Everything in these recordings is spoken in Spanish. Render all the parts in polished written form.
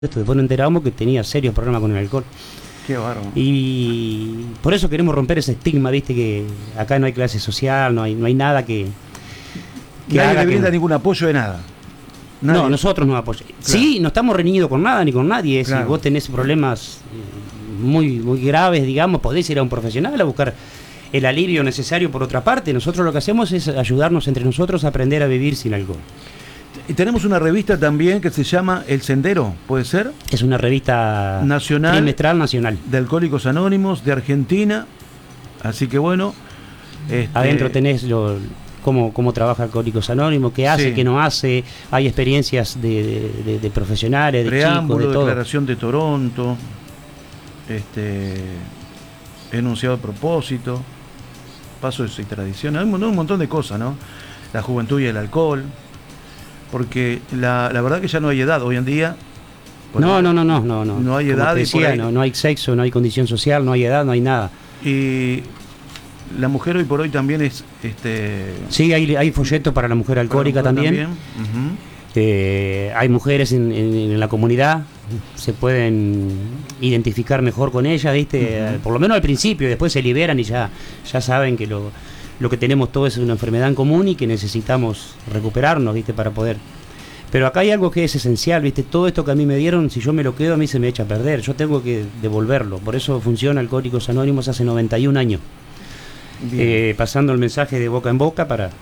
Después nos enteramos que tenía serios problemas con el alcohol. Qué bárbaro. Y por eso queremos romper ese estigma, viste, que acá no hay clase social, no hay nada que Nadie haga le brinda que... ningún apoyo de nada. Nadie. No, nosotros no apoyamos. Claro. Sí, no estamos reñidos con nada ni con nadie. Claro. Si vos tenés problemas muy graves, digamos, podés ir a un profesional a buscar el alivio necesario por otra parte. Nosotros lo que hacemos es ayudarnos entre nosotros a aprender a vivir sin alcohol. Y tenemos una revista también que se llama El Sendero, ¿puede ser? Es una revista Nacional. trimestral nacional. De Alcohólicos Anónimos, de Argentina. Así que bueno. Adentro tenés cómo trabaja Alcohólicos Anónimos, qué hace, Sí. qué no hace. Hay experiencias de profesionales, de Preámbulo, chicos, de todo. declaración de Toronto. Enunciado de propósito. Pasos y tradiciones. Hay un montón de cosas, ¿no? La juventud y el alcohol. Porque la verdad que ya no hay edad hoy en día. No. No hay Como edad te y por decía, ahí- no hay sexo, no hay condición social, no hay edad, no hay nada. Y la mujer hoy por hoy también es Sí, hay folletos para la mujer alcohólica para la mujer también. Ujú. Hay mujeres en la comunidad, se pueden identificar mejor con ellas, ¿viste? Ujú. Por lo menos al principio, después se liberan y ya saben que lo que tenemos todo es una enfermedad en común y que necesitamos recuperarnos, ¿viste? Para poder. Pero acá hay algo que es esencial, ¿viste? Todo esto que a mí me dieron, si yo me lo quedo, a mí se me echa a perder. Yo tengo que devolverlo. Por eso funciona Alcohólicos Anónimos hace 91 años. Bien. Pasando el mensaje de boca en boca para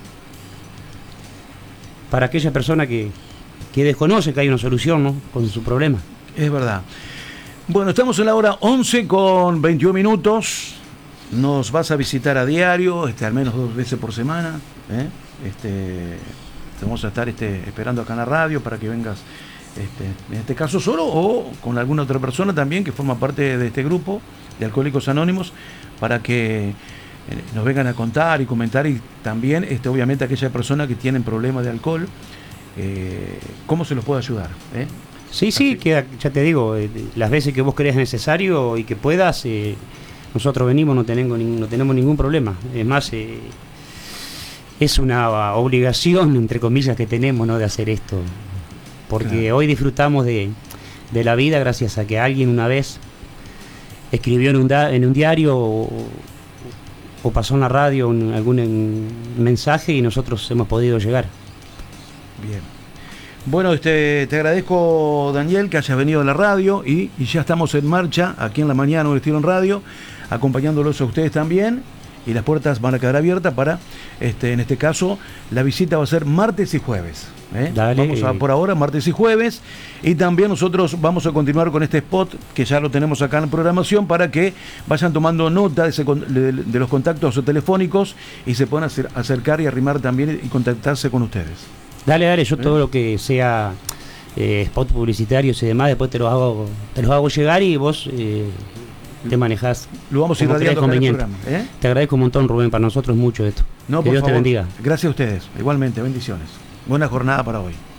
aquella persona que desconoce que hay una solución, ¿no? Con su problema. Es verdad. Bueno, estamos en la hora 11 con 21 minutos. Nos vas a visitar a diario, al menos 2 veces por semana. Te vamos a estar esperando acá en la radio para que vengas, en este caso solo o con alguna otra persona también que forma parte de este grupo de Alcohólicos Anónimos, para que nos vengan a contar y comentar, y también obviamente aquella persona que tienen problemas de alcohol, cómo se los puede ayudar. Sí, que ya te digo, las veces que vos creas necesario y que puedas, nosotros venimos, no tenemos ningún problema. Es más, es una obligación, entre comillas, que tenemos, ¿no?, de hacer esto. Porque Claro. hoy disfrutamos de la vida gracias a que alguien una vez escribió en un diario o pasó en la radio algún mensaje y nosotros hemos podido llegar. Bien. Bueno, te agradezco, Daniel, que hayas venido a la radio y ya estamos en marcha aquí en la mañana, un estilo en radio, acompañándolos a ustedes también, y las puertas van a quedar abiertas para, en este caso, la visita va a ser martes y jueves. Dale. Vamos a, por ahora, martes y jueves, y también nosotros vamos a continuar con este spot que ya lo tenemos acá en programación para que vayan tomando nota de los contactos telefónicos y se puedan acercar y arrimar también y contactarse con ustedes. Dale, yo todo lo que sea spot publicitarios y demás, después te los hago llegar y vos te manejás. Lo vamos a ir como creas radiando acá en el conveniente. programa. Te agradezco un montón, Rubén, para nosotros mucho esto. No, Que por Dios te favor. bendiga. Gracias a ustedes. Igualmente, bendiciones. Buena jornada para hoy.